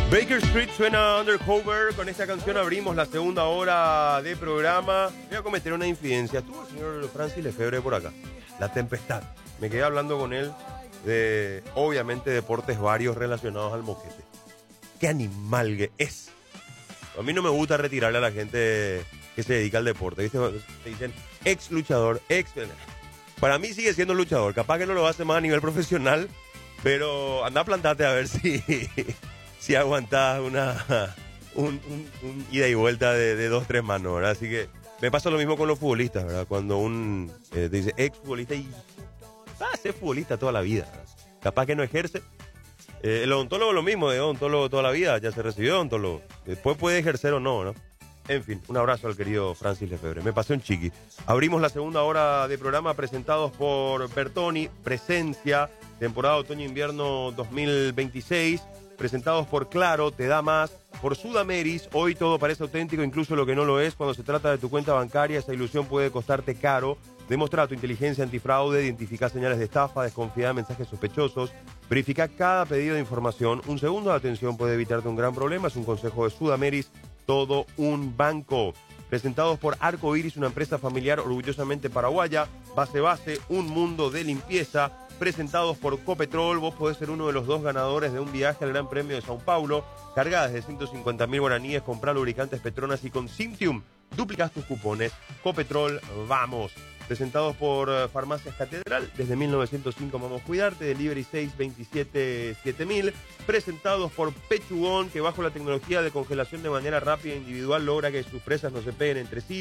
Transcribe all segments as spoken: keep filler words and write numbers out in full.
Baker Street suena Undercover. Con esta canción abrimos la segunda hora de programa. Voy a cometer una infidencia. Estuvo el señor Francis Lefebvre por acá. La tempestad. Me quedé hablando con él de, obviamente, deportes varios relacionados al moquete. ¡Qué animal que es! A mí no me gusta retirarle a la gente que se dedica al deporte. ¿Viste? Te dicen ex luchador, ex... Para mí sigue siendo luchador. Capaz que no lo hace más a nivel profesional, pero anda a plantarte a ver si... si aguantás una un, un, un ida y vuelta de, de dos, tres manos, ¿verdad? Así que me pasa lo mismo con los futbolistas, ¿verdad? Cuando un eh, te dice ex futbolista y va a ser futbolista toda la vida, ¿verdad? Capaz que no ejerce. Eh, el odontólogo lo mismo, de odontólogo toda la vida, ya se recibió de odontólogo. Después puede ejercer o no, ¿no? En fin, un abrazo al querido Francis Lefebvre. Me pasé un chiqui. Abrimos la segunda hora de programa presentados por Bertoni, Presencia, temporada otoño-invierno dos mil veintiséis. Presentados por Claro, Te Da Más, por Sudameris. Hoy todo parece auténtico, incluso lo que no lo es. Cuando se trata de tu cuenta bancaria, esa ilusión puede costarte caro. Demuestra tu inteligencia antifraude, identifica señales de estafa, desconfía de mensajes sospechosos, verifica cada pedido de información. Un segundo de atención puede evitarte un gran problema. Es un consejo de Sudameris, todo un banco. Presentados por Arco Iris, una empresa familiar orgullosamente paraguaya. Base Base, un mundo de limpieza. Presentados por Copetrol, vos podés ser uno de los dos ganadores de un viaje al Gran Premio de Sao Paulo. Cargadas de ciento cincuenta mil guaraníes, comprar lubricantes Petronas y con Simtium duplicás tus cupones. Copetrol, vamos. Presentados por uh, Farmacias Catedral, desde mil novecientos cinco vamos a cuidarte, delivery seis veintisiete siete mil. Presentados por Pechugón, que bajo la tecnología de congelación de manera rápida e individual logra que sus presas no se peguen entre sí.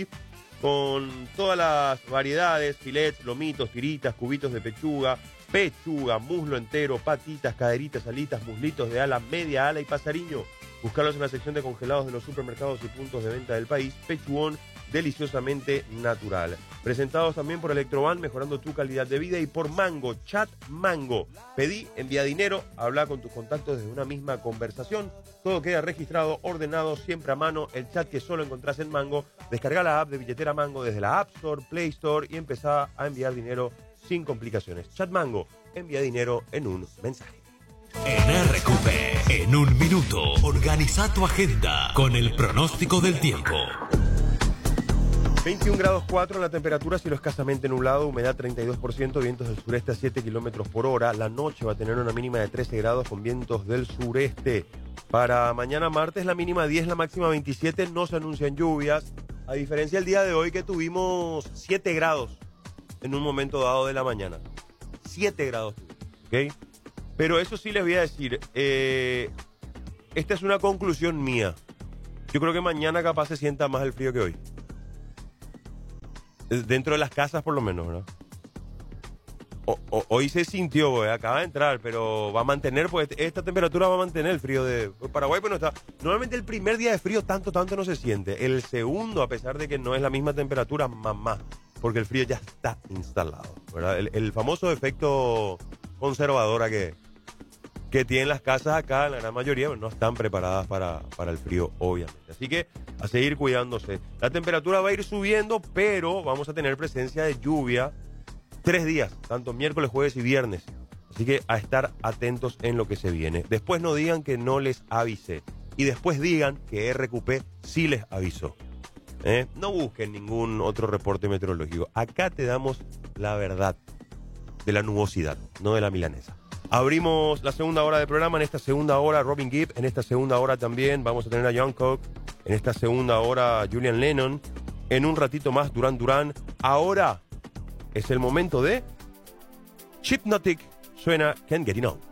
Con todas las variedades, filets, lomitos, tiritas, cubitos de pechuga, pechuga, muslo entero, patitas, caderitas, alitas, muslitos de ala, media ala y pasariño. Buscarlos en la sección de congelados de los supermercados y puntos de venta del país. Pechugón, deliciosamente natural. Presentados también por Electroban, mejorando tu calidad de vida, y por Mango, Chat Mango. Pedí, envía dinero, habla con tus contactos desde una misma conversación. Todo queda registrado, ordenado, siempre a mano. El chat que solo encontrás en Mango. Descarga la app de billetera Mango desde la App Store, Play Store y empezá a enviar dinero sin complicaciones. Chat Mango, envía dinero en un mensaje. En R Q P, en un minuto, organiza tu agenda con el pronóstico del tiempo. veintiún grados cuatro la temperatura, cielo escasamente nublado, humedad treinta y dos por ciento, vientos del sureste a siete kilómetros por hora. La noche va a tener una mínima de trece grados con vientos del sureste. Para mañana martes la mínima diez, la máxima veintisiete, no se anuncian lluvias. A diferencia del día de hoy que tuvimos siete grados en un momento dado de la mañana. siete grados, ¿ok? Pero eso sí les voy a decir, eh, esta es una conclusión mía. Yo creo que mañana capaz se sienta más el frío que hoy. Dentro de las casas por lo menos, ¿verdad? O, o, hoy se sintió, güey, acaba de entrar, pero va a mantener, pues esta temperatura va a mantener el frío de Paraguay, pero no está. Normalmente el primer día de frío tanto, tanto no se siente. El segundo, a pesar de que no es la misma temperatura, mamá, porque el frío ya está instalado, ¿verdad? El, el famoso efecto conservadora que, que tienen las casas acá, la gran mayoría no están preparadas para, para el frío, obviamente. Así que a seguir cuidándose. La temperatura va a ir subiendo, pero vamos a tener presencia de lluvia tres días, tanto miércoles, jueves y viernes. Así que a estar atentos en lo que se viene. Después no digan que no les avisé. Y después digan que R Q P sí les avisó. ¿Eh? No busquen ningún otro reporte meteorológico. Acá te damos la verdad de la nubosidad, no de la milanesa. Abrimos la segunda hora del programa. En esta segunda hora Robin Gibb. En esta segunda hora también vamos a tener a Jungkook. En esta segunda hora Julian Lennon. En un ratito más Duran Duran. Ahora es el momento de Hypnotic. Suena Can't Get Enough.